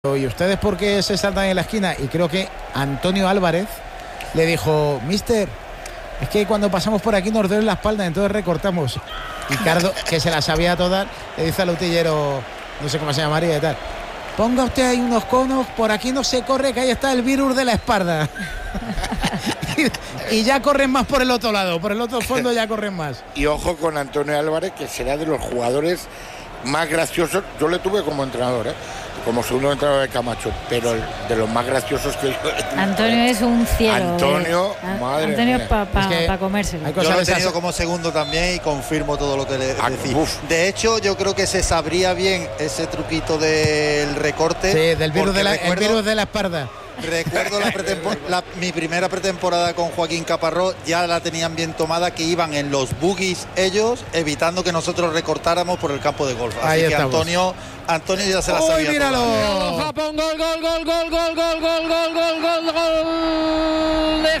¿y ustedes por qué se saltan en la esquina? Y creo que Antonio Álvarez le dijo, mister, es que cuando pasamos por aquí nos duele la espalda, entonces recortamos. Ricardo, que se la sabía todas, le dice al utillero, no sé cómo se llamaría y tal, ponga usted ahí unos conos, por aquí no se corre, que ahí está el virus de la espalda. y ya corren más por el otro lado, por el otro fondo ya corren más. Y ojo con Antonio Álvarez, que será de los jugadores más graciosos. Yo le tuve como entrenador, como segundo entrenador de Camacho, pero de los más graciosos que yo. Antonio es un cielo. Antonio, madre Antonio mía. para comérselo. Yo lo he tenido como segundo también y confirmo todo lo que le decís. De hecho, yo creo que se sabría bien ese truquito del recorte. Sí, del virus el virus de la espalda. Recuerdo mi primera pretemporada con Joaquín Caparrós, ya la tenían bien tomada, que iban en los buggies ellos, evitando que nosotros recortáramos por el campo de golf. Así que Antonio ya se la sabía. ¡Míralo! Japón, gol de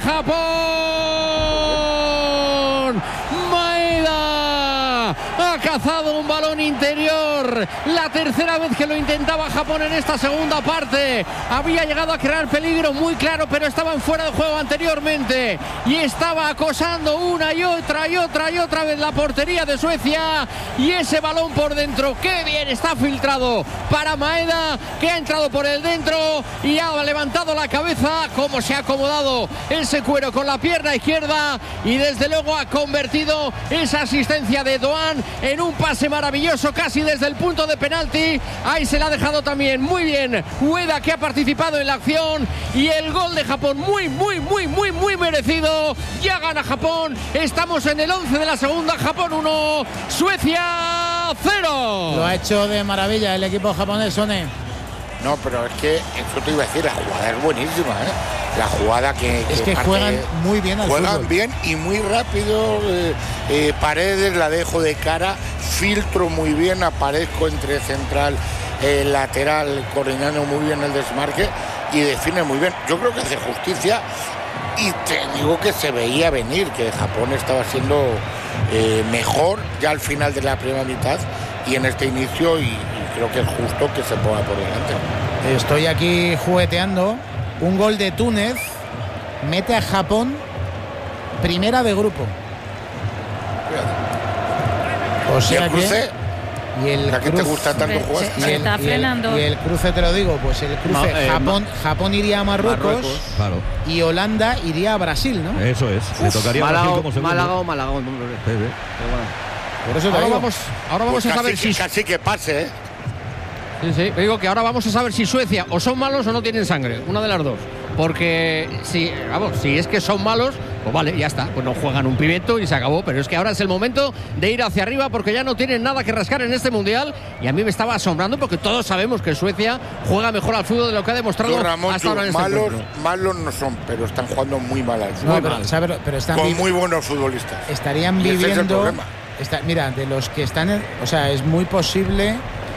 Japón. Maeda ha cazado un balón interior, la tercera vez que lo intentaba Japón en esta segunda parte. Había llegado a crear peligro muy claro, pero estaban fuera de juego anteriormente y estaba acosando una y otra vez la portería de Suecia, y ese balón por dentro, qué bien está filtrado para Maeda, que ha entrado por el dentro y ha levantado la cabeza, como se ha acomodado ese cuero con la pierna izquierda, y desde luego ha convertido esa asistencia de Doan en un pase maravilloso casi desde el punto de penalti. Ahí se la ha dejado también muy bien Ueda, que ha participado en la acción, y el gol de Japón muy merecido. Ya gana Japón, estamos en el 11 de la segunda. Japón 1, Suecia 0. Lo ha hecho de maravilla el equipo japonés, Sone. No, pero es que eso te iba a decir, la jugada es buenísima, La jugada que juegan muy bien al fútbol. Juegan bien y muy rápido. Paredes la dejo de cara, filtro muy bien, aparezco entre central, lateral, coordinando muy bien el desmarque y define muy bien. Yo creo que hace justicia, y te digo que se veía venir que Japón estaba siendo mejor ya al final de la primera mitad y en este inicio, y creo que es justo que se ponga por delante. Estoy aquí jugueteando. Un gol de Túnez mete a Japón primera de grupo. O sea, ¿y el cruce? Y el ¿A qué te gusta tanto jugar? Está frenando. Y el cruce, te lo digo, pues el cruce, Japón iría a Marruecos, claro. Y Holanda iría a Brasil, ¿no? Eso es. Le tocaría Málaga, Brasil como segundo. Málaga. Sí. Por eso ahora vamos a saber si casi que pase, Sí, digo que ahora vamos a saber si Suecia o son malos o no tienen sangre, una de las dos. Porque si es que son malos, pues vale, ya está, pues no juegan un pimiento y se acabó. Pero es que ahora es el momento de ir hacia arriba, porque ya no tienen nada que rascar en este mundial. Y a mí me estaba asombrando, porque todos sabemos que Suecia juega mejor al fútbol de lo que ha demostrado hasta ahora en este encuentro. Malos no son, pero están jugando muy mal al fútbol. No, pero están con muy buenos futbolistas. Estarían viviendo. Mira, de los que están es muy posible.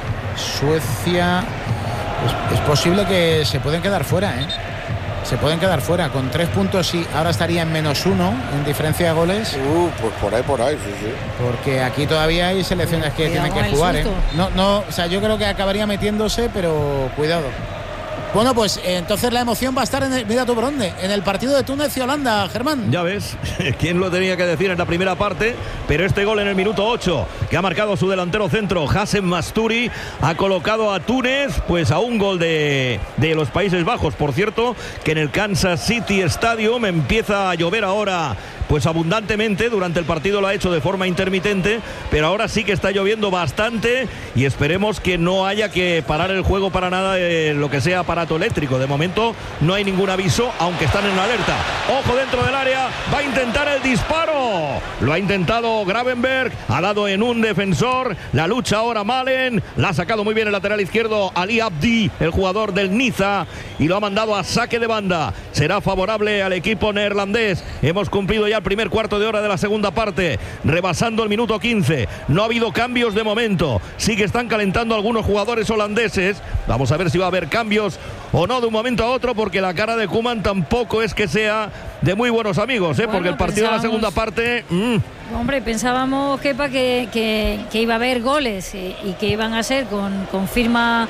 Suecia, es posible que se pueden quedar fuera, Se pueden quedar fuera con 3 puntos y ahora estaría en -1 en diferencia de goles. Pues por ahí, sí. Porque aquí todavía hay selecciones que tienen que jugar, yo creo que acabaría metiéndose, pero cuidado. Bueno, pues entonces la emoción va a estar mira tú por dónde, en el partido de Túnez y Holanda, Germán. Ya ves, quién lo tenía que decir en la primera parte, pero este gol en el minuto 8, que ha marcado su delantero centro, Hassem Masturi, ha colocado a Túnez pues a un gol de los Países Bajos. Por cierto, que en el Kansas City Stadium empieza a llover ahora pues abundantemente. Durante el partido lo ha hecho de forma intermitente, pero ahora sí que está lloviendo bastante, y esperemos que no haya que parar el juego para nada, lo que sea aparato eléctrico. De momento no hay ningún aviso, aunque están en alerta. Ojo dentro del área, va a intentar el disparo, lo ha intentado Gravenberg, ha dado en un defensor, la lucha ahora Malen, la ha sacado muy bien el lateral izquierdo Ali Abdi, el jugador del Niza, y lo ha mandado a saque de banda. Será favorable al equipo neerlandés. Hemos cumplido ya el primer cuarto de hora de la segunda parte, rebasando el minuto 15. No ha habido cambios de momento, sí que están calentando algunos jugadores holandeses. Vamos a ver si va a haber cambios o no de un momento a otro, porque la cara de Koeman tampoco es que sea de muy buenos amigos, porque el partido de la segunda parte... Hombre, pensábamos, Kepa, que iba a haber goles y que iban a ser con firma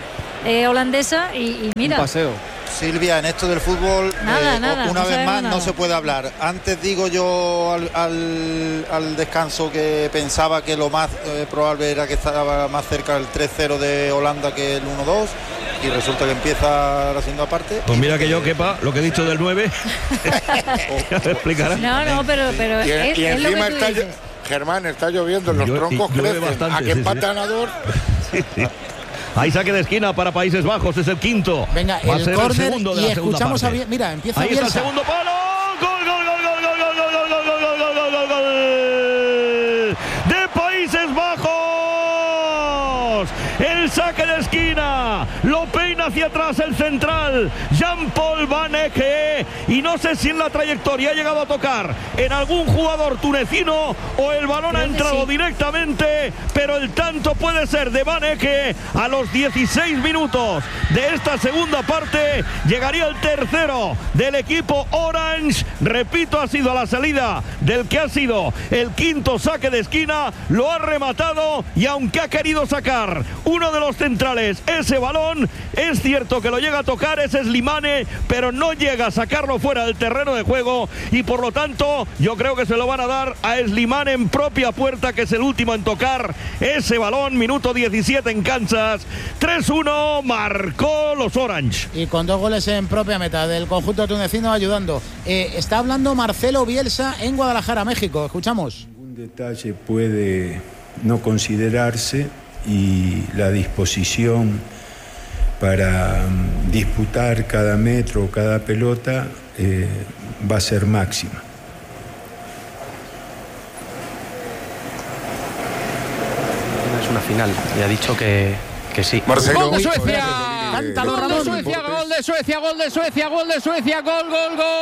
holandesa y mira. Un paseo. Silvia, en esto del fútbol, nada, una no vez más nada. no se puede hablar. Antes digo yo al descanso que pensaba que lo más probable era que estaba más cerca el 3-0 de Holanda que el 1-2 y resulta que empieza la segunda parte. Pues mira que yo, Kepa, lo que he dicho del 9, ya te explicará. No, pero Y es lo encima que tú está, dices. Germán, está lloviendo, los troncos llueve crecen. bastante, ¿A que sí, empatan a 2? Sí. Hay saque de esquina para Países Bajos, es el quinto. Venga, va a el ser córner el segundo de y la segunda escuchamos parte. Mira, empieza Ahí Bielsa. está el segundo palo. Gol, gol, gol, gol, gol, gol, gol, gol, gol, gol, gol, gol, gol, gol de Países Bajos. El saque de esquina lo peina hacia atrás el central Jean-Paul Van Ecke, y no sé si en la trayectoria ha llegado a tocar en algún jugador tunecino o el balón ha entrado directamente, pero el tanto puede ser de Van Ecke a los 16 minutos de esta segunda parte. Llegaría el tercero del equipo Orange. Repito, ha sido a la salida del que ha sido el quinto saque de esquina, lo ha rematado, y aunque ha querido sacar uno de los centrales ese balón, es cierto que lo llega a tocar ese Slimane, pero no llega a sacarlo fuera del terreno de juego, y por lo tanto yo creo que se lo van a dar a Slimane en propia puerta, que es el último en tocar ese balón. Minuto 17 en Kansas, 3-1 marcó los Orange. Y con 2 goles en propia meta del conjunto tunecino ayudando. Está hablando Marcelo Bielsa en Guadalajara, México. Escuchamos. Un detalle puede no considerarse y la disposición para disputar cada metro o cada pelota va a ser máxima. Es una final y ha dicho que sí. Marcelo. Gol de Suecia. Cántalo, Gol de Ramón. Suecia, gol de Suecia, gol de Suecia, gol de Suecia, gol, gol, gol.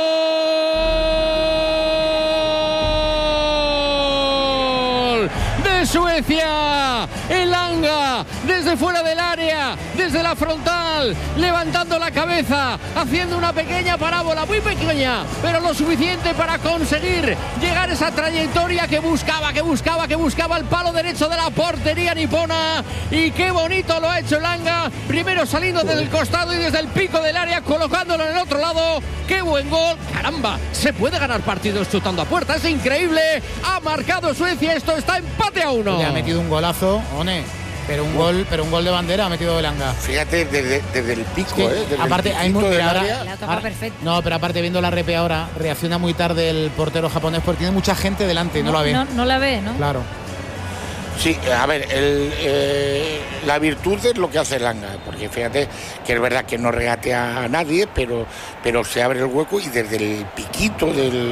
De Suecia, Elanga, desde fuera del área, desde la frontal, levantando la cabeza, haciendo una pequeña parábola, muy pequeña, pero lo suficiente para conseguir llegar a esa trayectoria que buscaba el palo derecho de la portería nipona. Y qué bonito lo ha hecho Elanga, primero saliendo desde el costado y desde el pico del área, colocándolo en el otro lado. Qué buen gol, caramba, se puede ganar partidos chutando a puerta, es increíble. Ha marcado Suecia, esto está empate a 1. Le ha metido un golazo, One, pero un gol de bandera ha metido Elanga. Fíjate, desde el pico, desde aparte, el hay muy del ahora, área. La toca perfecto. No, pero aparte viendo la repe ahora, reacciona muy tarde el portero japonés porque tiene mucha gente delante y no la ve. No la ve, ¿no? Claro. Sí, a ver, la virtud es lo que hace Elanga, porque fíjate que es verdad que no regatea a nadie, pero se abre el hueco y desde el piquito del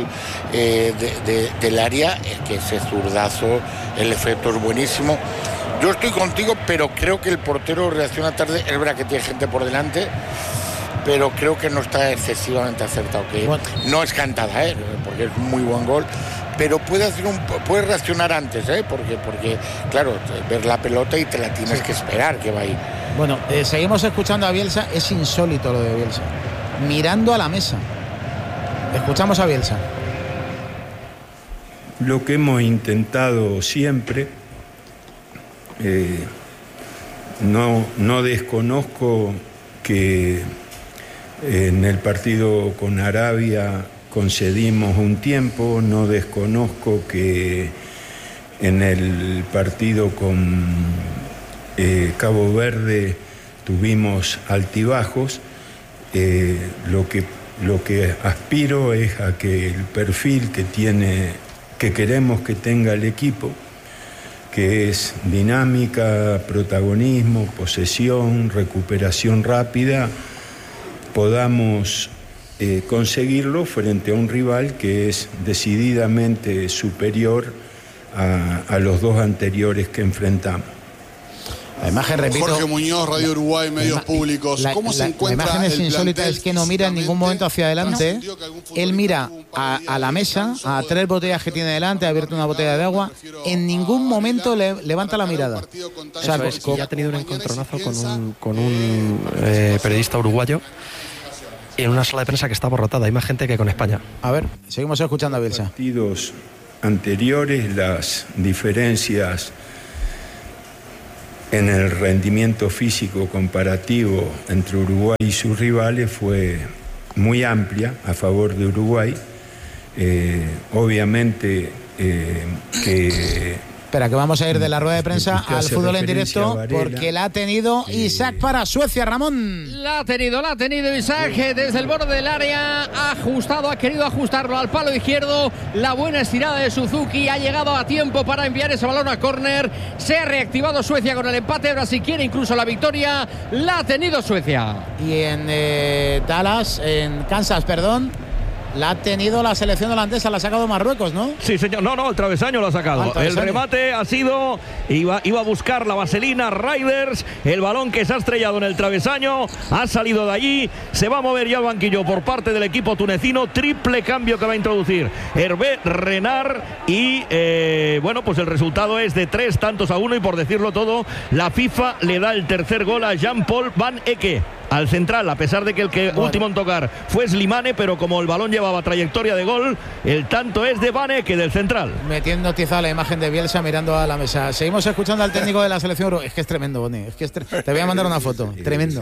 área, que ese zurdazo, el efecto es buenísimo. Yo estoy contigo, pero creo que el portero reacciona tarde. Es verdad que tiene gente por delante, pero creo que no está excesivamente acertado. Que bueno, no es cantada, porque es un muy buen gol. Pero puede reaccionar antes, porque claro, ver la pelota y te la tienes que esperar que va ahí. Bueno, seguimos escuchando a Bielsa. Es insólito lo de Bielsa, mirando a la mesa. Escuchamos a Bielsa. Lo que hemos intentado siempre, no desconozco que en el partido con Arabia concedimos un tiempo, no desconozco que en el partido con Cabo Verde tuvimos altibajos. Lo que aspiro es a que el perfil que queremos que tenga el equipo, que es dinámica, protagonismo, posesión, recuperación rápida, podamos conseguirlo frente a un rival que es decididamente superior a los dos anteriores que enfrentamos. La imagen, repito, Jorge Muñoz, Radio Uruguay, medios públicos. ¿Cómo se encuentra? La imagen es insólita, es que no mira en ningún momento hacia adelante. Él mira a la mesa, a 3 botellas que tiene delante, ha abierto una botella de agua. En ningún momento levanta la mirada. O sea, ya ha tenido un encontronazo con un periodista uruguayo en una sala de prensa que está abarrotada. Hay más gente que con España. A ver, seguimos escuchando a Bielsa. Partidos anteriores, las diferencias en el rendimiento físico comparativo entre Uruguay y sus rivales fue muy amplia a favor de Uruguay. Obviamente que... Espera, que vamos a ir de la rueda de prensa al fútbol en directo, porque la ha tenido Isaac para Suecia, Ramón. La ha tenido Isaac desde el borde del área, ha ajustado, ha querido ajustarlo al palo izquierdo. La buena estirada de Suzuki ha llegado a tiempo para enviar ese balón a córner. Se ha reactivado Suecia con el empate, ahora si quiere incluso la victoria, la ha tenido Suecia. Y en Kansas, la ha tenido la selección holandesa, la ha sacado Marruecos, ¿no? Sí, señor. No, el travesaño lo ha sacado. El remate ha sido, iba a buscar la vaselina Riders, el balón que se ha estrellado en el travesaño, ha salido de allí, se va a mover ya al banquillo por parte del equipo tunecino, triple cambio que va a introducir Hervé Renard y pues el resultado es de 3-1 y por decirlo todo, la FIFA le da el tercer gol a Jean-Paul Van Ecke, al central, a pesar de que el que último en tocar fue Slimane, pero como el balón llevaba trayectoria de gol, el tanto es de Van Ecke, del central. Metiendo tiza la imagen de Bielsa mirando a la mesa. Seguimos escuchando al técnico de la selección Uruguay. Es que es tremendo, Boni. Te voy a mandar una foto. Tremendo.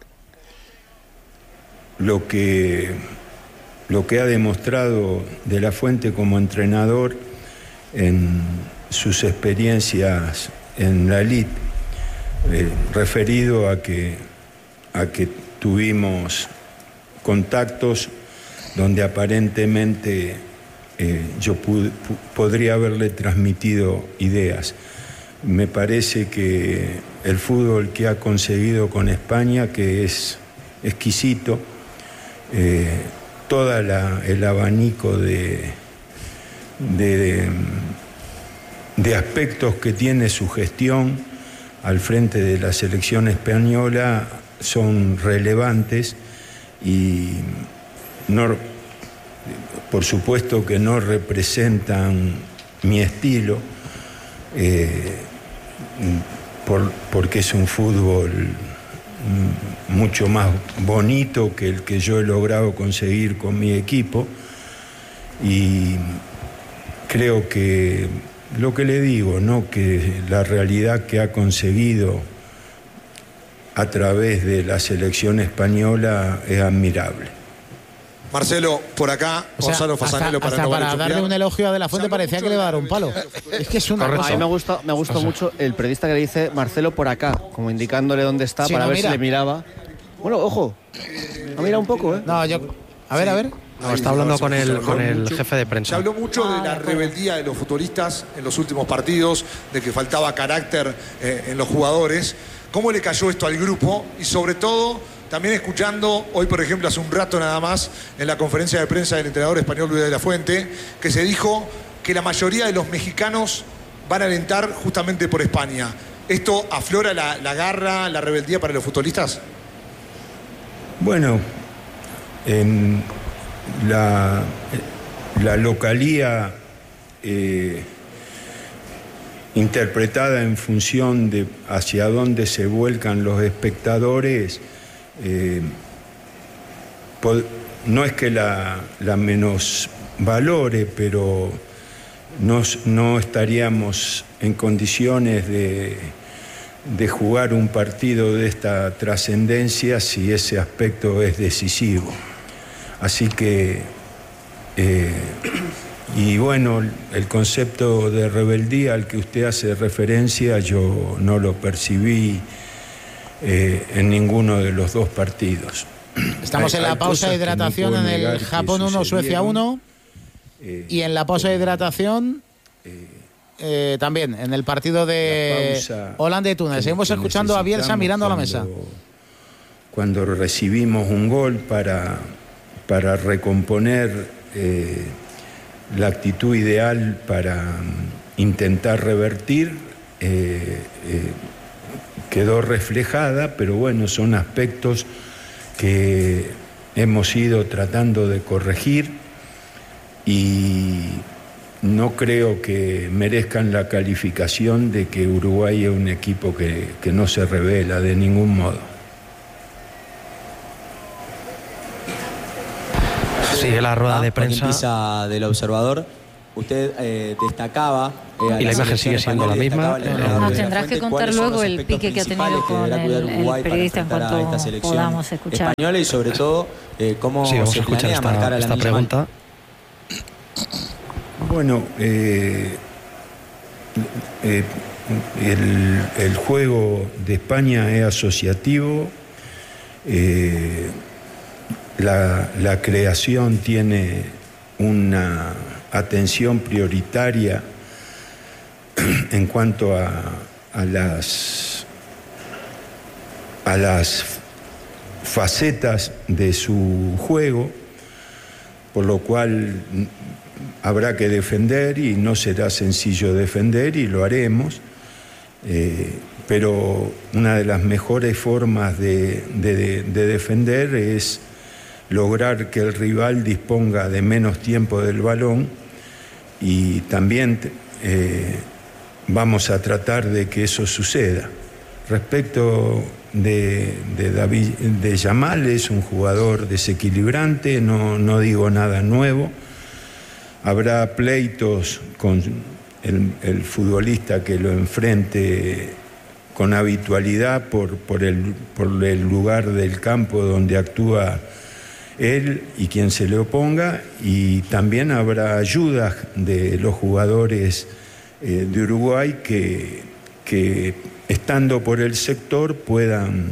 Lo que ha demostrado De la Fuente como entrenador en sus experiencias en la elite, referido a que tuvimos contactos donde aparentemente yo podría haberle transmitido ideas. Me parece que el fútbol que ha conseguido con España, que es exquisito, todo el abanico de aspectos que tiene su gestión al frente de la selección española son relevantes y no, por supuesto que no representan mi estilo, porque es un fútbol mucho más bonito que el que yo he logrado conseguir con mi equipo, y creo que lo que le digo, ¿no?, que la realidad que ha conseguido a través de la selección española es admirable. Marcelo, por acá, Gonzalo Fasanelo para darle un elogio a De la Fuente parecía que le iba a dar un palo. Es que es una cosa. A mí me gustó mucho el periodista que le dice Marcelo por acá, como indicándole dónde está, para ver si le miraba. Bueno, ojo, ha mirado un poco, ¿eh? No, a ver. No, está hablando con el jefe de prensa. Se habló mucho de la rebeldía de los futbolistas en los últimos partidos, de que faltaba carácter en los jugadores. ¿Cómo le cayó esto al grupo? Y sobre todo, también escuchando hoy, por ejemplo, hace un rato nada más, en la conferencia de prensa del entrenador español Luis de la Fuente, que se dijo que la mayoría de los mexicanos van a alentar justamente por España. ¿Esto aflora la garra, la rebeldía para los futbolistas? Bueno, la localía interpretada en función de hacia dónde se vuelcan los espectadores, no es que la menosvalore, pero no estaríamos en condiciones de jugar un partido de esta trascendencia si ese aspecto es decisivo. Así que, y bueno, el concepto de rebeldía al que usted hace referencia, yo no lo percibí en ninguno de los dos partidos. Estamos en la pausa de hidratación en el Japón 1, Suecia 1, y en la pausa de hidratación también en el partido de Holanda y Túnez. Seguimos escuchando a Bielsa mirando a la mesa. Cuando recibimos un gol para recomponer la actitud ideal para intentar revertir, quedó reflejada, pero bueno, son aspectos que hemos ido tratando de corregir y no creo que merezcan la calificación de que Uruguay es un equipo que no se revela de ningún modo. Sigue la rueda de prensa. Empieza del observador. usted destacaba... y la imagen sigue siendo la misma. Nos tendrás que contar luego el pique que ha tenido con el periodista en cuanto podamos escuchar. Española y sobre todo cómo se planea marcar a esta pregunta. Bueno, el juego de España es asociativo. La creación tiene una atención prioritaria en cuanto a las facetas de su juego, por lo cual habrá que defender y no será sencillo defender y lo haremos, pero una de las mejores formas de defender es lograr que el rival disponga de menos tiempo del balón y también vamos a tratar de que eso suceda. Respecto de Yamal, es un jugador desequilibrante, no digo nada nuevo. Habrá pleitos con el futbolista que lo enfrente con habitualidad por el lugar del campo donde actúa él y quien se le oponga, y también habrá ayudas de los jugadores de Uruguay que estando por el sector puedan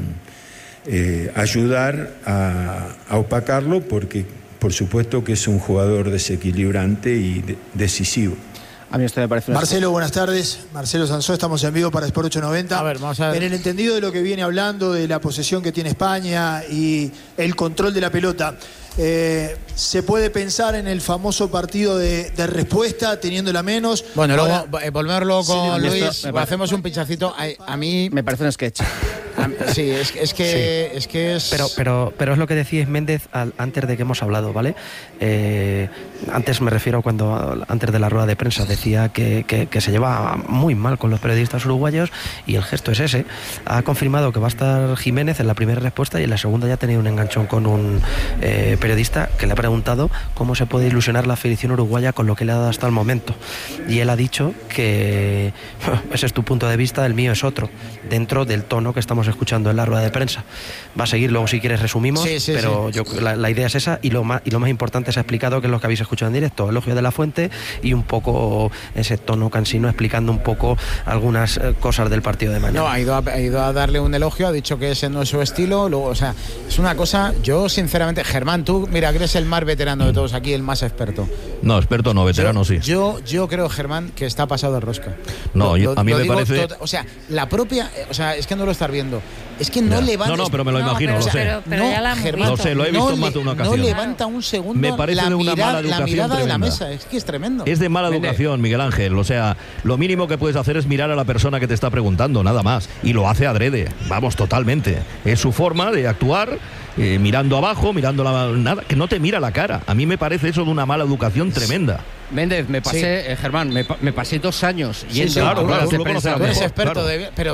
ayudar a opacarlo, porque por supuesto que es un jugador desequilibrante y decisivo. A mí esto me parece Marcelo, buenas tardes. Marcelo Sansó, estamos en vivo para Sport 890. A ver, vamos a ver. En el entendido de lo que viene hablando, de la posesión que tiene España y el control de la pelota, ¿se puede pensar en el famoso partido de respuesta, teniéndola menos? Bueno, luego volvemos luego con Luis, hacemos un pinchacito. A mí me parece un sketch. Sí, es que es... Pero es lo que decíais, Méndez, antes de que hemos hablado, ¿vale? Antes me refiero antes de la rueda de prensa decía que se lleva muy mal con los periodistas uruguayos, y el gesto es ese. Ha confirmado que va a estar Jiménez en la primera respuesta, y en la segunda ya ha tenido un enganchón con un periodista que le ha preguntado cómo se puede ilusionar la afición uruguaya con lo que le ha dado hasta el momento. Y él ha dicho que ese es tu punto de vista, el mío es otro, dentro del tono que estamos escuchando en la rueda de prensa. Va a seguir, luego si quieres resumimos, pero sí. La idea es esa, y lo más importante se ha explicado, que es lo que habéis escuchado en directo, elogio de la Fuente y un poco ese tono cansino explicando un poco algunas cosas del partido de mañana. No, ha ido a darle un elogio, ha dicho que ese no es su estilo, luego, o sea, es una cosa, yo sinceramente, Germán, tú, mira, que eres el más veterano de todos aquí, el más experto. No, experto no, veterano sí. Yo creo, Germán, que está pasado de rosca. No, a mí me parece... O sea, la propia, o sea, es que no lo estás viendo. Es que no levanta... No, pero me lo imagino, lo sé. Pero ya la Germán, lo sé, lo he visto más de una ocasión. No levanta un segundo me parece de una mala educación la mirada tremenda. de la mesa, es que es tremendo. Es de mala educación, Miguel Ángel. O sea, lo mínimo que puedes hacer es mirar a la persona que te está preguntando, nada más. Y lo hace adrede, vamos, totalmente. Es su forma de actuar, mirando abajo, mirando nada, que no te mira la cara. A mí me parece eso de una mala educación tremenda. Méndez, me pasé, Germán, me pasé 2 años yendo claro, tú lo conoces, tú eres experto,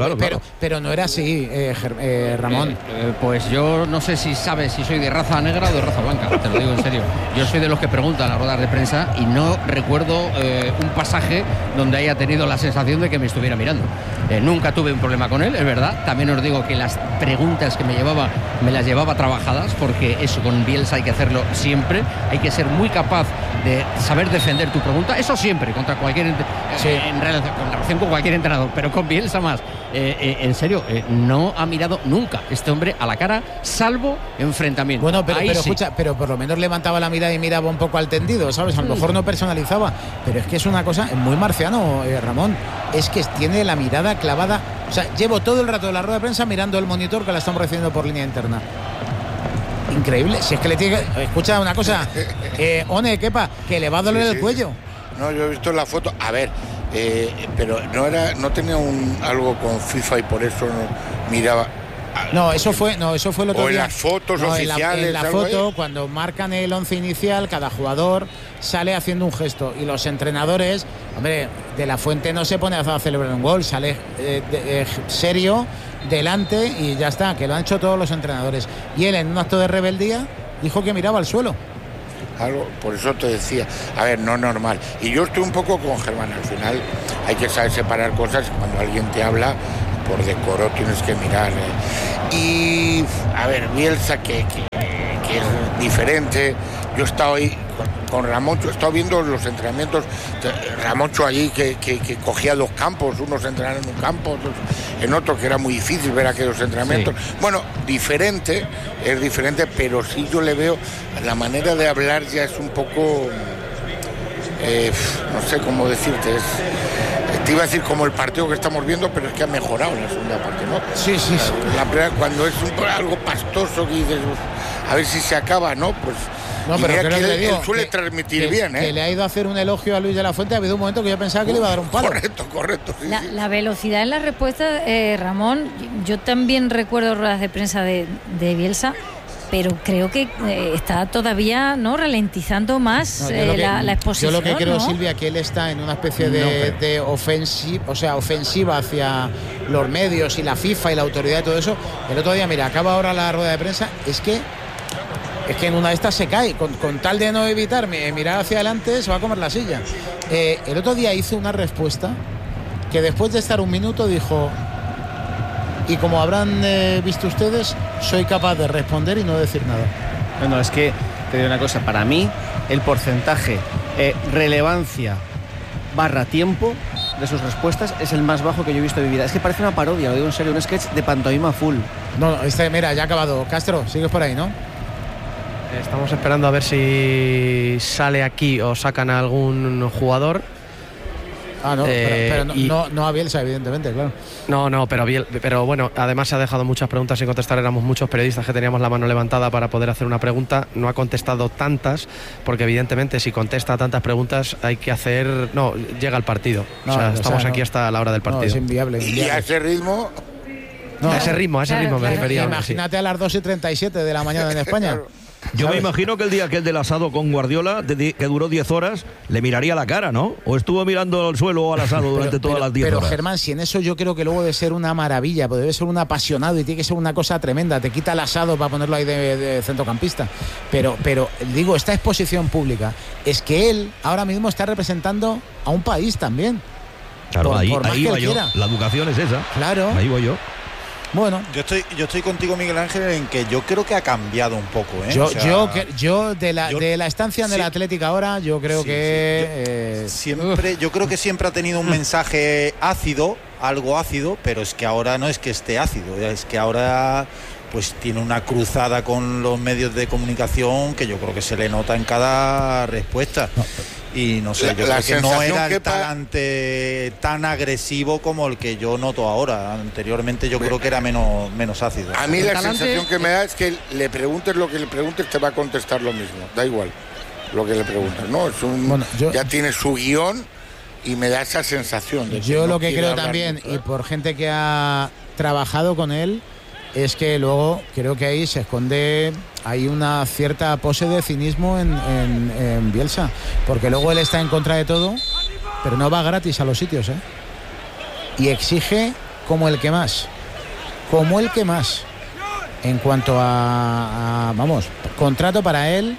pero no era así, Ramón. Pues yo no sé si sabes si soy de raza negra o de raza blanca, te lo digo en serio. Yo soy de los que preguntan en las ruedas de prensa y no recuerdo un pasaje donde haya tenido la sensación de que me estuviera mirando. Nunca tuve un problema con él, es verdad. También os digo que las preguntas que me las llevaba trabajadas, porque eso con Bielsa hay que hacerlo siempre. Hay que ser muy capaz de saber defender tu pregunta, eso siempre, contra cualquier en relación con cualquier entrenador, pero con Bielsa más. En serio, no ha mirado nunca este hombre a la cara, salvo enfrentamiento. Bueno, pero escucha, pero por lo menos levantaba la mirada y miraba un poco al tendido, ¿sabes? A lo mejor no personalizaba, pero es que es una cosa muy marciano, Ramón. Es que tiene la mirada clavada. O sea, llevo todo el rato de la rueda de prensa mirando el monitor que la estamos recibiendo por línea interna. Increíble, si es que le tiene que... Escucha una cosa, One, Kepa, que le va a doler el cuello. No, yo he visto la foto, a ver, pero no tenía algo con FIFA y por eso no miraba. No, eso fue el otro día. O en las fotos oficiales. En la foto, cuando marcan el 11 inicial, cada jugador sale haciendo un gesto. Y los entrenadores, hombre, de la Fuente no se pone a celebrar un gol, sale serio, delante y ya está, que lo han hecho todos los entrenadores. Y él, en un acto de rebeldía, dijo que miraba al suelo. Por eso te decía, a ver, no normal. Y yo estoy un poco con Germán, al final hay que saber separar cosas. Cuando alguien te habla, por decoro tienes que mirar. Y, a ver, Bielsa, que es diferente. Yo he estado ahí con Ramoncho, he estado viendo los entrenamientos. Ramoncho allí que cogía 2 campos, unos entrenaban en un campo, otros en otro, que era muy difícil ver aquellos entrenamientos. Sí. Bueno, es diferente, pero sí yo le veo, la manera de hablar ya es un poco, no sé cómo decirte, te iba a decir como el partido que estamos viendo, pero es que ha mejorado en la segunda parte, ¿no? Sí. La primera, cuando es algo pastoso que dices, a ver si se acaba, ¿no? Pues no, pero creo que él suele transmitir bien, que le ha ido a hacer un elogio a Luis de la Fuente. Ha habido un momento que yo pensaba que le iba a dar un palo. Correcto. Sí, la velocidad en la respuesta, Ramón, yo también recuerdo ruedas de prensa de Bielsa, pero creo que está todavía ralentizando más la exposición. Yo lo que creo, Silvia, que él está en una especie de ofensiva hacia los medios y la FIFA y la autoridad y todo eso. El otro día, mira, acaba ahora la rueda de prensa, es que en una de estas se cae, con tal de no evitar mirar hacia adelante, se va a comer la silla. El otro día hizo una respuesta que después de estar un minuto dijo: y como habrán visto ustedes, soy capaz de responder y no decir nada. Bueno, es que te digo una cosa, para mí el porcentaje relevancia / tiempo de sus respuestas es el más bajo que yo he visto en mi vida. Es que parece una parodia, lo digo en serio, un sketch de pantomima full. No, mira, ya ha acabado. Castro, sigues por ahí, ¿no? Estamos esperando a ver si sale aquí o sacan a algún jugador. No, pero no a Bielsa, evidentemente, claro. No, pero bueno, además se ha dejado muchas preguntas sin contestar. Éramos muchos periodistas que teníamos la mano levantada para poder hacer una pregunta. No ha contestado tantas, porque evidentemente si contesta tantas preguntas hay que hacer... No, llega el partido. Estamos aquí hasta la hora del partido. Es inviable. Y a ese ritmo... A ese ritmo me refería. Imagínate a las 2:37 de la mañana en España. Yo me imagino que el día aquel del asado con Guardiola, que duró 10 horas, le miraría la cara, ¿no? ¿O estuvo mirando al suelo o al asado durante todas las 10 horas? Pero Germán, si en eso yo creo que luego debe ser una maravilla, pues debe ser un apasionado y tiene que ser una cosa tremenda. Te quita el asado para ponerlo ahí de centrocampista. Pero digo, esta exposición pública es que él ahora mismo está representando a un país también. Claro, ahí va yo. La educación es esa. Claro. Ahí voy yo. Bueno, yo estoy contigo, Miguel Ángel, en que yo creo que ha cambiado un poco, ¿eh? Yo de la estancia en el Atlético ahora, yo creo yo creo que siempre ha tenido un mensaje ácido, algo ácido, pero es que ahora no es que esté ácido, es que ahora pues tiene una cruzada con los medios de comunicación que yo creo que se le nota en cada respuesta. Y no sé, yo creo que no era el talante tan agresivo como el que yo noto ahora. Anteriormente yo creo que era menos ácido. A mí la sensación que me da es que le preguntes lo que le preguntes, te va a contestar lo mismo. Da igual lo que le preguntes, ¿no? Ya tiene su guión y me da esa sensación. De que yo lo que creo también, mucho, y por gente que ha trabajado con él, es que luego creo que ahí se esconde, hay una cierta pose de cinismo en Bielsa, porque luego él está en contra de todo, pero no va gratis a los sitios, y exige como el que más en cuanto a contrato para él,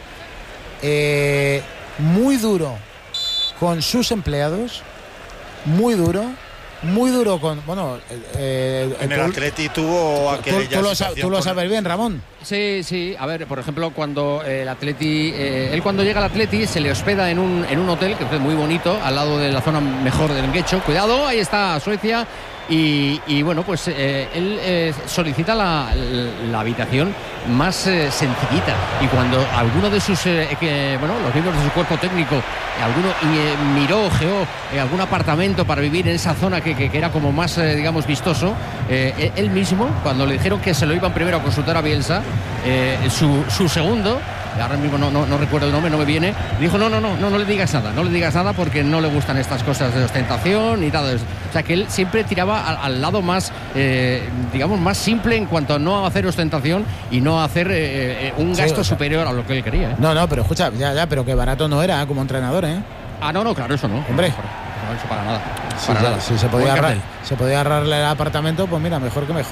muy duro con sus empleados, muy duro con... en el Atleti tuvo tú lo sabes bien, Ramón. Sí, a ver, por ejemplo, cuando el Atleti, él cuando llega al Atleti se le hospeda en un hotel que es muy bonito, al lado de la zona mejor del Guecho. Cuidado, ahí está Suecia. Y bueno, pues él solicita la habitación más sencillita, y cuando alguno de sus los miembros de su cuerpo técnico, alguno ojeó algún apartamento para vivir en esa zona que era como más vistoso, él mismo, cuando le dijeron que se lo iban primero a consultar a Bielsa, su segundo, ahora mismo no recuerdo el nombre, no me viene, dijo no le digas nada porque no le gustan estas cosas de ostentación y tal. O sea, que él siempre tiraba al lado más más simple en cuanto a no hacer ostentación y no hacer un gasto superior a lo que él quería, No, pero escucha, ya, pero que barato no era como entrenador, no, claro, eso no. Hombre, no, eso para nada. Si se podía ahorrarle el apartamento, pues mira, mejor que mejor.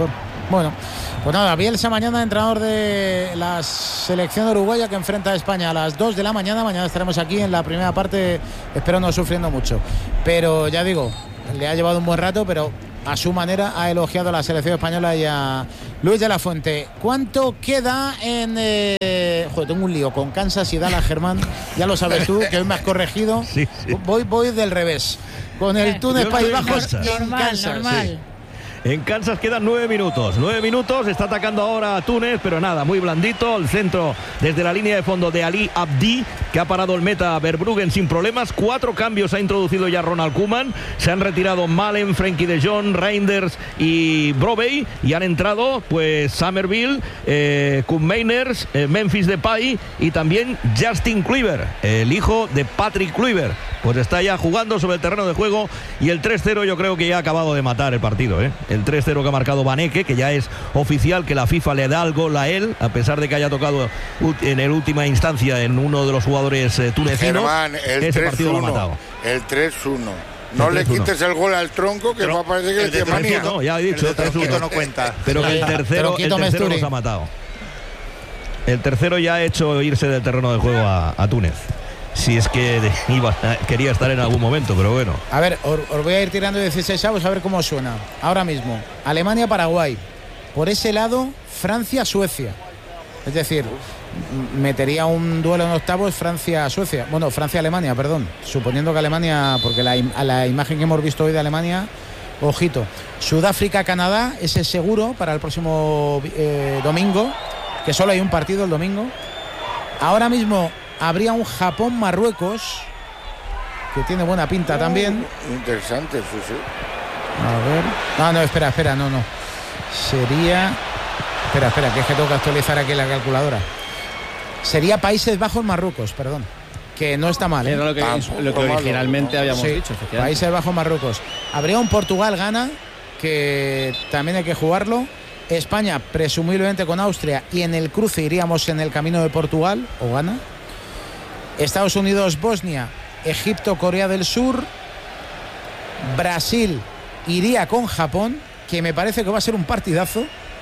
Bueno, pues nada, Bielsa mañana, entrenador de la selección uruguaya que enfrenta a España a las 2 de la mañana. Mañana estaremos aquí en la primera parte, espero no sufriendo mucho. Pero ya digo, le ha llevado un buen rato, pero a su manera ha elogiado a la selección española y a Luis de la Fuente. ¿Cuánto queda en...? Joder, tengo un lío con Kansas y Dallas, Germán. Ya lo sabes tú, que hoy me has corregido. Sí. Voy del revés. Con el Túnez, Países Bajos y en Kansas. Normal. Sí. En Kansas quedan 9 minutos. 9 minutos, está atacando ahora a Túnez, pero nada, muy blandito. El centro desde la línea de fondo de Ali Abdi, que ha parado el meta Verbruggen sin problemas. 4 cambios ha introducido ya Ronald Koeman. Se han retirado Malen, Frenkie de Jong, Reinders y Brobbey. Y han entrado pues Somerville, Koen Meiners, Memphis Depay y también Justin Kluivert, el hijo de Patrick Kluivert. Pues está ya jugando sobre el terreno de juego y el 3-0 yo creo que ya ha acabado de matar el partido, ¿eh? El 3-0 que ha marcado Baneke, que ya es oficial que la FIFA le da el gol a él, a pesar de que haya tocado en el última instancia en uno de los jugadores tunecinos. Germán, ese partido lo ha matado. El 3-1. No le quites el gol al tronco, que va a parecer que le tiene manía. No, ya he dicho, el 3-1 no cuenta. Pero que el tercero los ha matado. El tercero ya ha hecho irse del terreno de juego a Túnez. Si es que quería estar en algún momento, pero bueno. A ver, os voy a ir tirando 16 avos a ver cómo suena. Ahora mismo, Alemania-Paraguay. Por ese lado, Francia-Suecia. Es decir, metería un duelo en octavos Francia-Suecia. Bueno, Francia-Alemania, perdón. Suponiendo que Alemania, porque la imagen que hemos visto hoy de Alemania, ojito. Sudáfrica-Canadá, ese es seguro para el próximo domingo, que solo hay un partido el domingo. Ahora mismo habría un Japón-Marruecos, que tiene buena pinta también. Interesante, sí. A ver. No, espera, no. Sería... Espera, que es que tengo que actualizar aquí la calculadora. Sería Países Bajos-Marruecos, perdón. Que no está mal, ¿eh? Era lo que originalmente habíamos dicho. Países Bajos-Marruecos. Habría un Portugal-Ghana, que también hay que jugarlo. España, presumiblemente con Austria, y en el cruce iríamos en el camino de Portugal o Ghana. Estados Unidos, Bosnia, Egipto, Corea del Sur, Brasil iría con Japón, que me parece que va a ser un partidazo.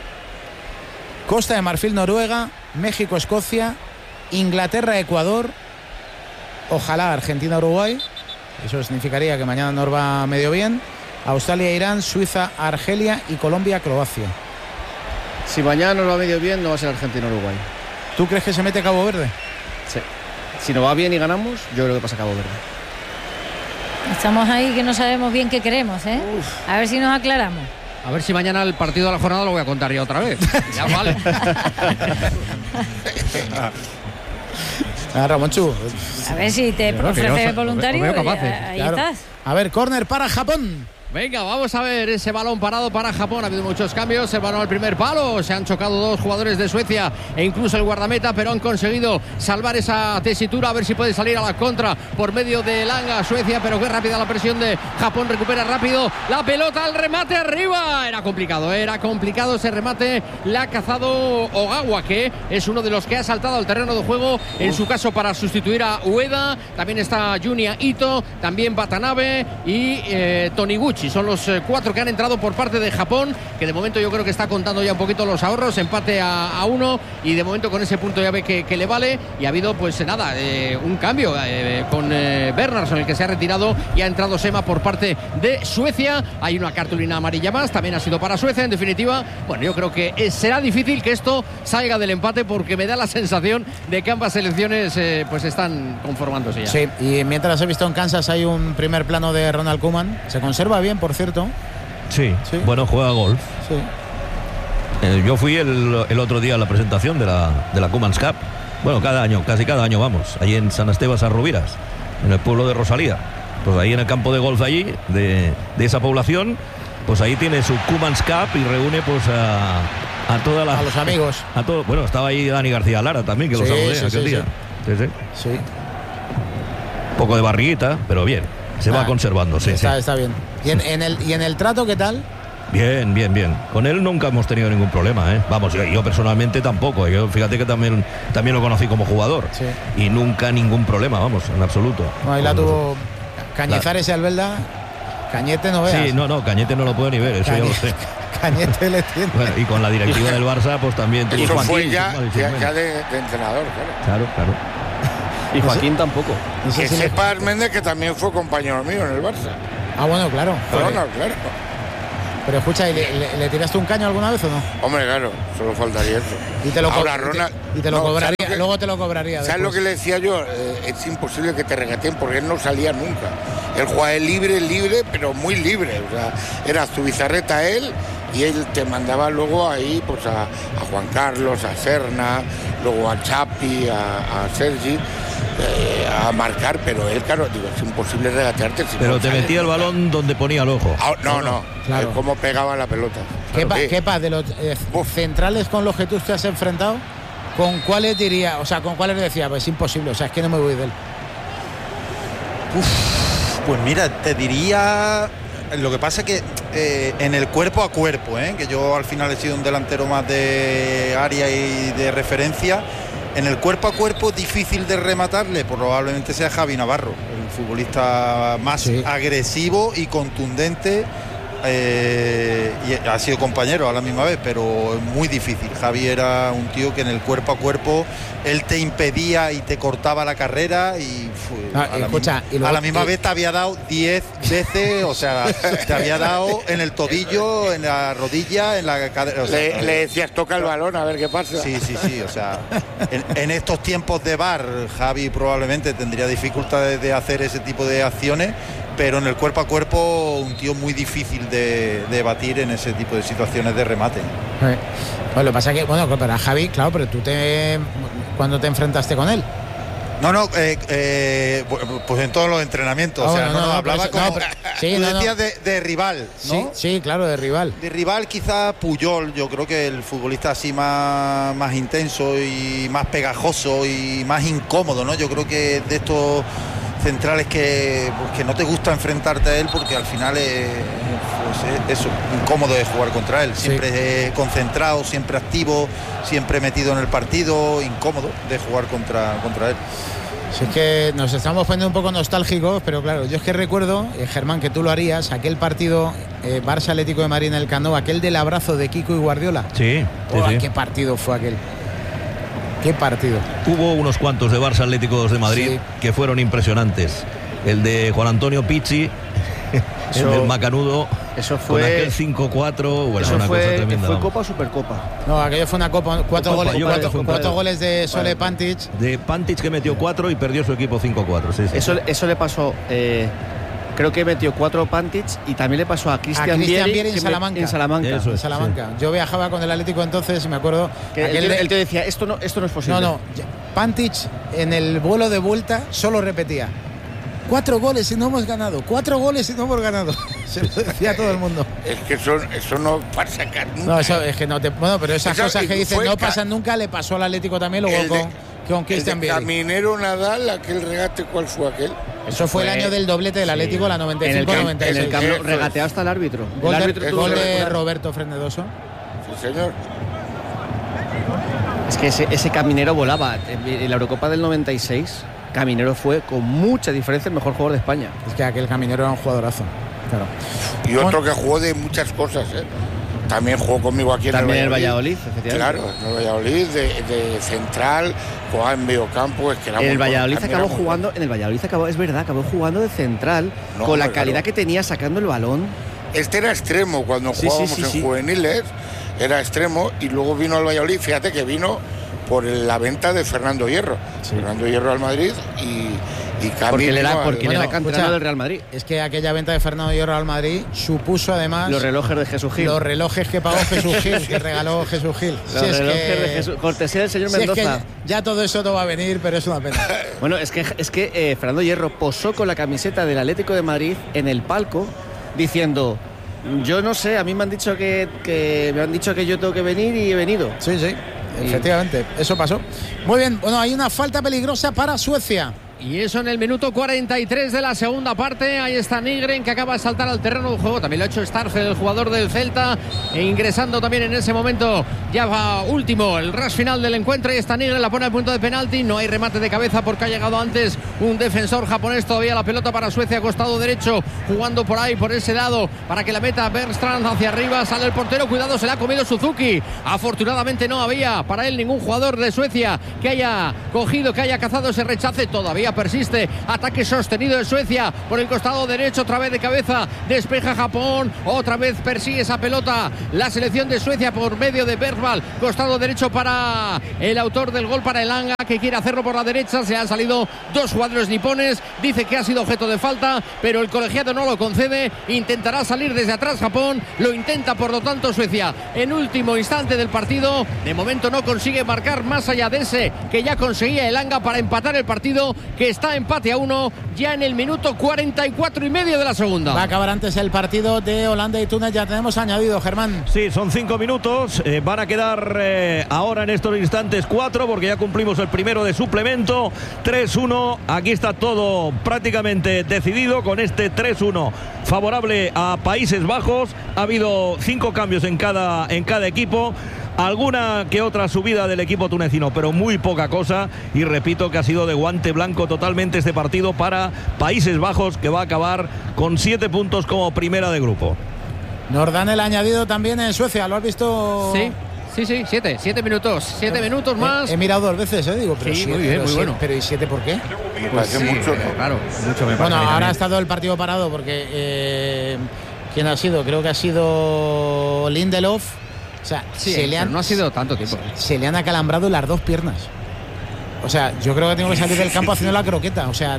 Costa de Marfil, Noruega, México, Escocia, Inglaterra, Ecuador, ojalá Argentina, Uruguay, eso significaría que mañana nos va medio bien. Australia, Irán, Suiza, Argelia y Colombia, Croacia. Si mañana nos va medio bien, no va a ser Argentina, Uruguay. ¿Tú crees que se mete Cabo Verde? Sí. Si nos va bien y ganamos, yo creo que pasa Cabo Verde. Estamos ahí que no sabemos bien qué queremos, ¿eh? A ver si nos aclaramos. A ver si mañana el partido de la jornada lo voy a contar yo otra vez. Ya vale. Ramonchu. A ver si te ofreces voluntario. Ahí claro. Estás. A ver, córner para Japón. Venga, vamos a ver ese balón parado para Japón. Ha habido muchos cambios. El balón al primer palo. Se han chocado 2 jugadores de Suecia e incluso el guardameta, pero han conseguido salvar esa tesitura. A ver si puede salir a la contra por medio de Langa, Suecia. Pero qué rápida la presión de Japón. Recupera rápido la pelota, al remate arriba. Era complicado ese remate. La ha cazado Ogawa, que es uno de los que ha saltado al terreno de juego. En su caso, para sustituir a Ueda. También está Junya Ito, también Watanabe y Toniguchi. Son los 4 que han entrado por parte de Japón, que de momento yo creo que está contando ya un poquito los ahorros. Empate a 1 y de momento con ese punto ya ve que le vale. Y ha habido pues nada, un cambio con Bernardsson, el que se ha retirado, y ha entrado Sema por parte de Suecia. Hay una cartulina amarilla más, también ha sido para Suecia. En definitiva, bueno, yo creo que será difícil que esto salga del empate, porque me da la sensación de que ambas selecciones pues están conformándose ya. Sí, y mientras he visto en Kansas hay un primer plano de Ronald Koeman. Se conserva bien, por cierto. Sí, bueno, juega golf. Sí. Yo fui el otro día a la presentación de la Koeman's Cup. Bueno, casi cada año vamos, allí en San Esteban Sarrubiras, en el pueblo de Rosalía. Pues ahí en el campo de golf allí, de esa población, pues ahí tiene su Koeman's Cup y reúne pues a toda la... A los amigos. A todo, bueno, estaba ahí Dani García Lara también, que lo saludé aquel día. Sí. Un poco de barriguita, pero bien. Se va conservando, sí. Está bien. ¿Y en el trato qué tal? Bien. Con él nunca hemos tenido ningún problema, ¿eh? Vamos, yo personalmente tampoco. Yo, fíjate que también lo conocí como jugador. Sí. Y nunca ningún problema, vamos, en absoluto. No, ahí la tuvo Cañizares y Albelda. Cañete no veas. Sí, no, Cañete no lo puedo ni ver, eso ya lo sé. Cañete le tiene. Bueno, y con la directiva del Barça, pues también tuvo. Eso Joaquín, fue ya de entrenador, claro. Claro. Y Joaquín tampoco. Que sepas, Méndez, que también fue compañero mío en el Barça. Bueno, claro. Claro. Pero escucha, ¿y le tiraste un caño alguna vez o no? Hombre, claro, solo faltaría eso. Y te lo, Ronald, y te lo cobraría, luego te lo cobraría. ¿Sabes lo que le decía yo? Es imposible que te regateen porque él no salía nunca. Él jugaba libre, pero muy libre. O sea, era Zubizarreta él y él te mandaba luego ahí pues a Juan Carlos, a Serna, luego a Chapi, a Sergi. A marcar, pero él, claro, digo, es imposible regatearte. Pero te metía el balón donde ponía el ojo. No, claro. Cómo pegaba la pelota. ¿Qué de los centrales con los que tú te has enfrentado, con cuáles diría, o sea, con cuáles decía, pues es imposible, o sea, es que no me voy de él? Pues mira, te diría, lo que pasa es que en el cuerpo a cuerpo, que yo al final he sido un delantero más de área y de referencia. En el cuerpo a cuerpo, difícil de rematarle, probablemente sea Javi Navarro, el futbolista más agresivo y contundente, y ha sido compañero a la misma vez, pero es muy difícil. Javi era un tío que en el cuerpo a cuerpo él te impedía y te cortaba la carrera y a la misma vez te había dado 10 veces, o sea, te había dado en el tobillo, en la rodilla, en la cadera. O sea, le decías, toca el balón a ver qué pasa. Sí, o sea, en estos tiempos de VAR, Javi probablemente tendría dificultades de hacer ese tipo de acciones, pero en el cuerpo a cuerpo un tío muy difícil de batir en ese tipo de situaciones de remate. Pues lo que pasa es que, para Javi, claro, pero tú ¿cuándo te enfrentaste con él? No, pues en todos los entrenamientos. Hablaba como. Tú decías de rival, ¿no? Sí, claro, de rival. De rival, quizá Puyol, yo creo que el futbolista así más intenso y más pegajoso y más incómodo, ¿no? Yo creo que de estos centrales que no te gusta enfrentarte a él porque al final es incómodo de jugar contra él, siempre concentrado, siempre activo, siempre metido en el partido, incómodo de jugar contra él. Sí, es que nos estamos poniendo un poco nostálgicos, pero claro, yo es que recuerdo, Germán, que tú lo harías, aquel partido Barça Atlético de Madrid en el Camp Nou, aquel del abrazo de Kiko y Guardiola. Sí. ¿Qué partido fue aquel? ¿Qué partido? Hubo unos cuantos de Barça Atléticos de Madrid que fueron impresionantes. El de Juan Antonio Pizzi, el del Macanudo, eso fue con aquel 5-4, bueno, una cosa tremenda. ¿Fue Copa o Supercopa? No, aquello fue una Copa, cuatro goles de Sole Pantic. De Pantic, que metió 4 y perdió su equipo 5-4. Eso le pasó. Creo que metió 4 Pantic y también le pasó a Cristian Vieri en Salamanca. En Salamanca. Yo viajaba con el Atlético entonces y me acuerdo que él te decía, esto no es posible. No, Pantic en el vuelo de vuelta solo repetía: 4 goles y no hemos ganado. 4 goles y no hemos ganado. Se lo decía todo el mundo. Es que eso no pasa nunca. No, eso es que no te. Bueno, pero esas cosas que dicen no pasan nunca, le pasó al Atlético también luego con Cristian Vieri. Caminero Nadal, aquel regate, ¿cuál fue aquel? Eso fue el año del doblete del Atlético, la 95-96. En el Camp Nou regateó hasta el árbitro. Gol de Roberto Frenedoso. Sí, señor. Es que ese Caminero volaba. En la Eurocopa del 96, Caminero fue con mucha diferencia el mejor jugador de España. Es que aquel Caminero era un jugadorazo. Claro. Y otro que jugó de muchas cosas, También jugó conmigo aquí en el Valladolid, efectivamente. Claro, en el Valladolid, de central, jugaba en mediocampo. Es que era el Valladolid acabó jugando, es verdad, acabó jugando de central, con la calidad que tenía sacando el balón. Este era extremo cuando jugábamos en juveniles, era extremo, y luego vino al Valladolid, fíjate que vino por la venta de Fernando Hierro. Fernando Hierro al Madrid y porque él era canterano del Real Madrid. Es que aquella venta de Fernando Hierro al Madrid supuso además los relojes de Jesús Gil. Los relojes que pagó Jesús Gil, que regaló Jesús Gil. Los relojes de Jesús, cortesía del señor Mendoza. Es que ya todo eso no va a venir, pero es una pena. Bueno, es que Fernando Hierro posó con la camiseta del Atlético de Madrid en el palco diciendo: yo no sé, a mí me han dicho que yo tengo que venir y he venido. Sí, efectivamente, eso pasó. Muy bien, bueno, hay una falta peligrosa para Suecia. Y eso en el minuto 43 de la segunda parte. Ahí está Nygren, que acaba de saltar al terreno de juego. También lo ha hecho Starfel, el jugador del Celta, e ingresando también en ese momento. Ya va último el rush final del encuentro. Y está Nygren, la pone al punto de penalti. No hay remate de cabeza porque ha llegado antes un defensor japonés. Todavía la pelota para Suecia, costado derecho, jugando por ahí, por ese lado, para que la meta Bergstrand hacia arriba. Sale el portero, cuidado, se la ha comido Suzuki. Afortunadamente no había para él ningún jugador de Suecia que haya cogido, que haya cazado ese rechace. Todavía persiste ataque sostenido de Suecia por el costado derecho, otra vez de cabeza, despeja Japón, otra vez persigue esa pelota la selección de Suecia por medio de Bergvall, costado derecho para el autor del gol, para Elanga, que quiere hacerlo por la derecha. Se han salido dos jugadores nipones, dice que ha sido objeto de falta, pero el colegiado no lo concede. Intentará salir desde atrás Japón, lo intenta por lo tanto Suecia en último instante del partido. De momento no consigue marcar más allá de ese que ya conseguía Elanga para empatar el partido, que está empate a 1 ya en el minuto 44 y medio de la segunda. Va a acabar antes el partido de Holanda y Túnez. Ya tenemos añadido, Germán. Sí, son 5 minutos. Van a quedar ahora en estos instantes 4, porque ya cumplimos el primero de suplemento. 3-1. Aquí está todo prácticamente decidido con este 3-1 favorable a Países Bajos. Ha habido 5 cambios en cada equipo. Alguna que otra subida del equipo tunecino, pero muy poca cosa. Y repito que ha sido de guante blanco totalmente este partido para Países Bajos, que va a acabar con 7 puntos como primera de grupo. Nos dan el añadido también en Suecia, ¿lo has visto? Sí. 7 minutos. 7 minutos más. He mirado 2 veces, digo, pero sí, muy bien, muy bueno. Pero ¿y 7 por qué? Me parece mucho, ¿no? Claro, mucho me parece. Bueno, ahora ha estado el partido parado porque ¿quién ha sido? Creo que ha sido Lindelof. O sea, no ha sido tanto tiempo. Se le han acalambrado las 2 piernas. O sea, yo creo que tengo que salir del campo haciendo la croqueta. O sea,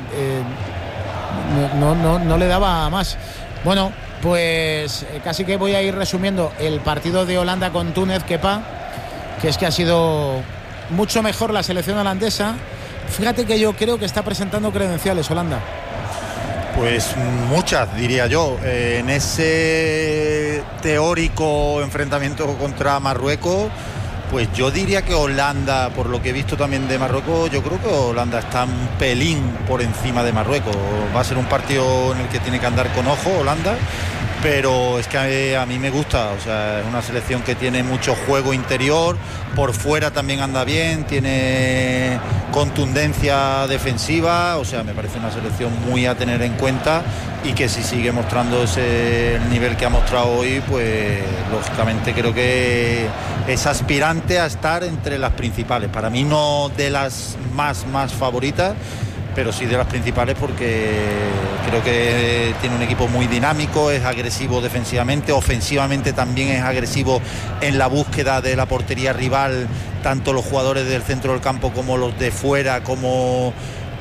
no le daba más. Bueno, pues casi que voy a ir resumiendo el partido de Holanda con Túnez, Kepa, que es que ha sido mucho mejor la selección holandesa. Fíjate que yo creo que está presentando credenciales Holanda. Pues muchas, diría yo. En ese teórico enfrentamiento contra Marruecos, pues yo diría que Holanda, por lo que he visto también de Marruecos, yo creo que Holanda está un pelín por encima de Marruecos. Va a ser un partido en el que tiene que andar con ojo Holanda, pero es que a mí me gusta. O sea, es una selección que tiene mucho juego interior, por fuera también anda bien, tiene contundencia defensiva. O sea, me parece una selección muy a tener en cuenta, y que si sigue mostrando el nivel que ha mostrado hoy, pues lógicamente creo que es aspirante a estar entre las principales. Para mí no de las más favoritas, pero sí de las principales, porque creo que tiene un equipo muy dinámico, es agresivo defensivamente, ofensivamente también es agresivo en la búsqueda de la portería rival, tanto los jugadores del centro del campo como los de fuera, como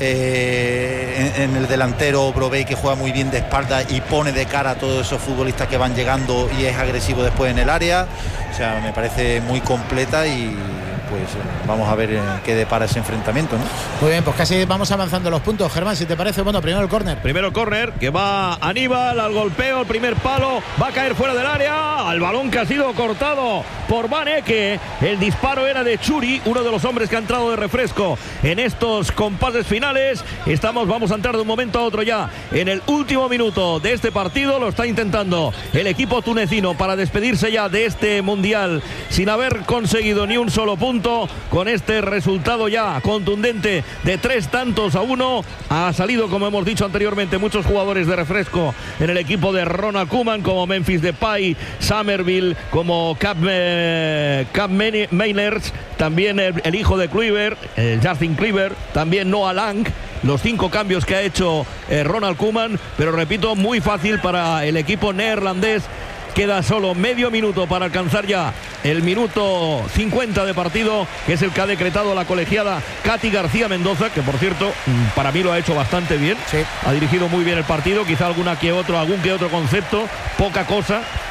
en el delantero Brobbey, que juega muy bien de espalda y pone de cara a todos esos futbolistas que van llegando, y es agresivo después en el área. O sea, me parece muy completa, y pues vamos a ver qué depara ese enfrentamiento, ¿no? Muy bien, pues casi vamos avanzando los puntos, Germán, si te parece. Bueno, primero el córner, que va Aníbal al golpeo, el primer palo, va a caer fuera del área, al balón que ha sido cortado por Van Ecke. El disparo era de Churi, uno de los hombres que ha entrado de refresco en estos compases finales. Vamos a entrar de un momento a otro ya en el último minuto de este partido. Lo está intentando el equipo tunecino para despedirse ya de este mundial sin haber conseguido ni un solo punto. Con este resultado ya contundente de 3-1, ha salido, como hemos dicho anteriormente, muchos jugadores de refresco en el equipo de Ronald Koeman, como Memphis Depay, Somerville, como Cap Meiners, también el hijo de Kluivert, Justin Kluivert, también Noah Lang. Los 5 cambios que ha hecho Ronald Koeman, pero repito, muy fácil para el equipo neerlandés. Queda solo medio minuto para alcanzar ya el minuto 50 de partido, que es el que ha decretado la colegiada Katy García Mendoza, que por cierto, para mí lo ha hecho bastante bien. Sí. Ha dirigido muy bien el partido, quizá algún que otro concepto, poca cosa,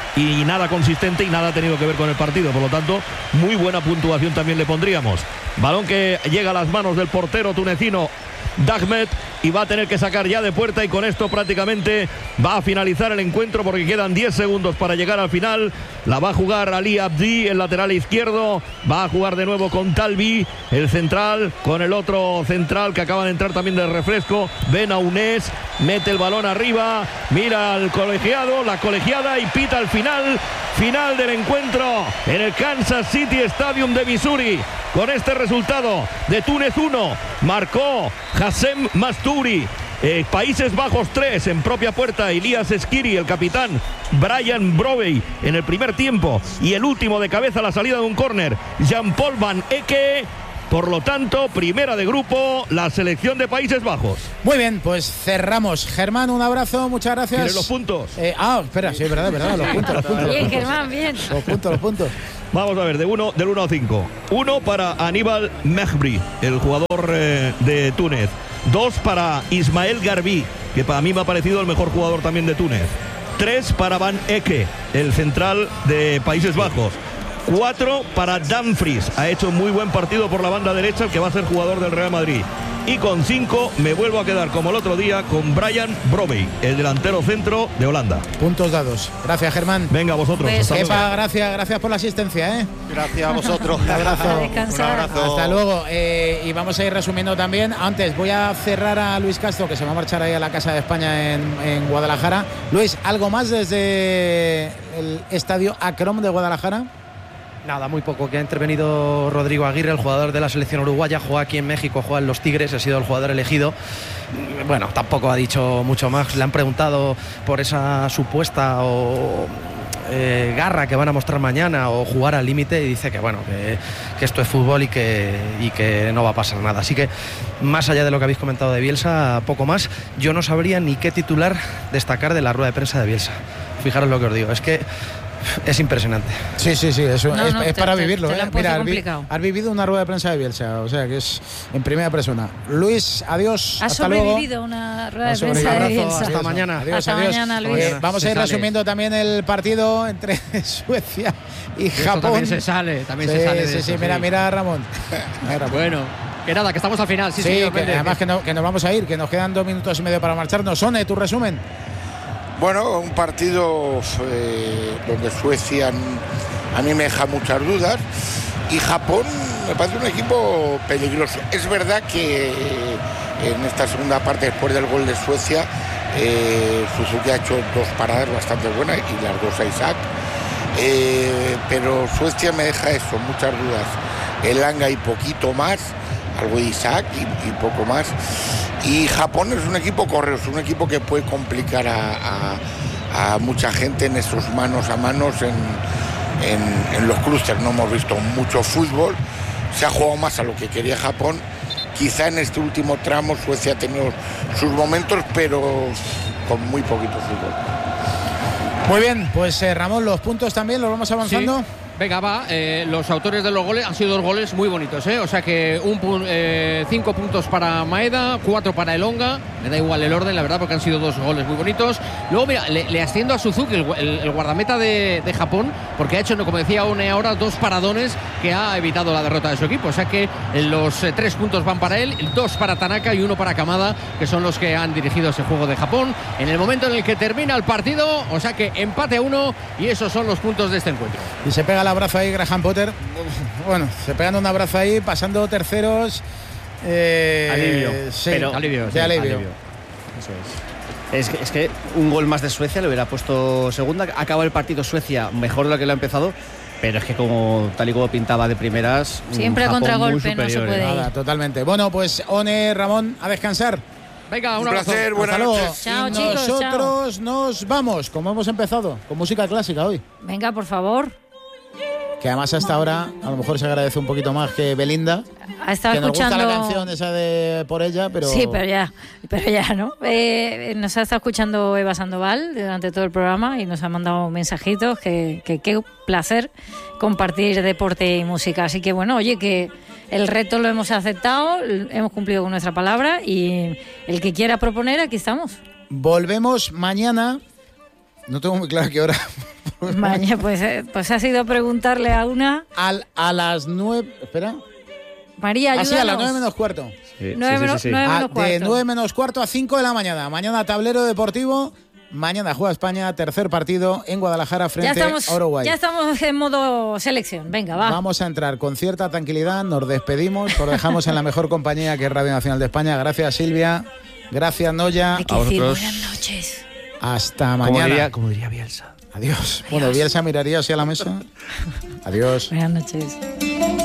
y nada consistente y nada ha tenido que ver con el partido. Por lo tanto, muy buena puntuación también le pondríamos. Balón que llega a las manos del portero tunecino Dahmed y va a tener que sacar ya de puerta, y con esto prácticamente va a finalizar el encuentro porque quedan 10 segundos para llegar al final. La va a jugar Ali Abdi, el lateral izquierdo, va a jugar de nuevo con Talbi, el central, con el otro central que acaba de entrar también del refresco, Benaunés, mete el balón arriba, mira al colegiado, la colegiada, y pita el final del encuentro en el Kansas City Stadium de Missouri. Con este resultado de Túnez 1, marcó Hassem Masturi. Países Bajos 3, en propia puerta Elias Skiri, el capitán Brian Brovey en el primer tiempo, y el último de cabeza a la salida de un córner, Jean-Paul Van Ecke. Por lo tanto, primera de grupo, la selección de Países Bajos. Muy bien, pues cerramos. Germán, un abrazo, muchas gracias. ¿Tienes los puntos? Espera, sí, verdad, los puntos. Bien, Germán, bien. Los puntos. Vamos a ver, del 1 a 5. 1 para Aníbal Mehbri, el jugador de Túnez. 2 para Ismael Garbi, que para mí me ha parecido el mejor jugador también de Túnez. 3 para Van Ecke, el central de Países Bajos. 4 para Dumfries, ha hecho muy buen partido por la banda derecha, el que va a ser jugador del Real Madrid. Y con 5 me vuelvo a quedar como el otro día con Brian Brovey, el delantero centro de Holanda. Puntos dados. Gracias, Germán. Venga, vosotros. Kepa, gracias por la asistencia. Gracias a vosotros. Un abrazo. Un abrazo. Hasta luego. Y vamos a ir resumiendo también. Antes voy a cerrar a Luis Castro, que se va a marchar ahí a la Casa de España en Guadalajara. Luis, ¿algo más desde el estadio Akron de Guadalajara? Nada, muy poco, que ha intervenido Rodrigo Aguirre, el jugador de la selección uruguaya, juega aquí en México, juega en los Tigres, ha sido el jugador elegido. Bueno, tampoco ha dicho mucho más. Le han preguntado por esa supuesta garra que van a mostrar mañana o jugar al límite, y dice que bueno, que esto es fútbol y que no va a pasar nada. Así que, más allá de lo que habéis comentado de Bielsa, poco más. Yo no sabría ni qué titular destacar de la rueda de prensa de Bielsa. Fijaros lo que os digo, es que es impresionante. Sí, eso es para vivirlo. Mira, has vivido una rueda de prensa de Bielsa, o sea que es en primera persona. Luis, adiós. Has sobrevivido una rueda de prensa de Bielsa. Hasta mañana. Hasta mañana, Luis. Vamos a ir resumiendo también el partido entre Suecia y Japón. También se sale. Sí, mira Ramón. Bueno, que nada, que estamos al final. Sí, además que nos vamos a ir, que nos quedan 2 minutos y medio para marcharnos. Sone, tu resumen. Bueno, un partido donde Suecia a mí me deja muchas dudas, y Japón me parece un equipo peligroso. Es verdad que en esta segunda parte, después del gol de Suecia, Suzuki ha hecho 2 paradas bastante buenas y las 2 a Isaac, pero Suecia me deja eso, muchas dudas. Elanga y poquito más, algo de Isaac y poco más. Y Japón es un equipo correoso, un equipo que puede complicar a mucha gente en esos manos a manos en los clústeres. No hemos visto mucho fútbol, se ha jugado más a lo que quería Japón. Quizá en este último tramo Suecia ha tenido sus momentos, pero con muy poquito fútbol. Muy bien, pues Ramón, los puntos también los vamos avanzando. Sí. Venga, va, los autores de los goles han sido 2 goles muy bonitos, o sea que 5 puntos para Maeda, 4 para Elonga, me da igual el orden, la verdad, porque han sido 2 goles muy bonitos. Luego, mira, le asciendo a Suzuki, el guardameta de Japón, porque ha hecho, como decía One ahora, 2 paradones que ha evitado la derrota de su equipo, o sea que los 3 puntos van para él, 2 para Tanaka y 1 para Kamada, que son los que han dirigido ese juego de Japón en el momento en el que termina el partido, o sea que empate a 1, y esos son los puntos de este encuentro. Y se pega el abrazo ahí Graham Potter. Bueno, se pegan un abrazo ahí, pasando terceros. Alivio. Sí, pero alivio. Eso es que un gol más de Suecia le hubiera puesto segunda. Acaba el partido Suecia mejor de lo que lo ha empezado, pero es que tal y como pintaba de primeras, siempre a contragolpe, no se puede ir. Totalmente. Bueno, pues One, Ramón, a descansar. Venga, un placer, buenas noches. Chao, chicos. Nosotros nos vamos, como hemos empezado, con música clásica hoy. Venga, por favor. Que además hasta ahora a lo mejor se agradece un poquito más que Belinda. Ha estado que escuchando... nos gusta la canción esa de Por ella, pero... Sí, pero ya, ¿no? Nos ha estado escuchando Eva Sandoval durante todo el programa y nos ha mandado mensajitos que qué placer compartir deporte y música. Así que bueno, oye, que el reto lo hemos aceptado, hemos cumplido con nuestra palabra y el que quiera proponer, aquí estamos. Volvemos mañana No tengo muy claro qué hora. Mañana, pues ha sido preguntarle a una... A las 9... Espera. María, ayúdanos. Sí, a las 9 menos cuarto. Sí, 9 menos cuarto. De 9 menos cuarto a 5 de la mañana. Mañana tablero deportivo. Mañana juega España, tercer partido en Guadalajara frente a Uruguay. Ya estamos en modo selección. Venga, va. Vamos a entrar con cierta tranquilidad. Nos despedimos. Os dejamos en la mejor compañía que es Radio Nacional de España. Gracias, Silvia. Gracias, Noya. Hay que decir buenas noches. Hasta mañana. Como diría Bielsa. Adiós. Bueno, Bielsa miraría hacia la mesa. Adiós. Buenas noches.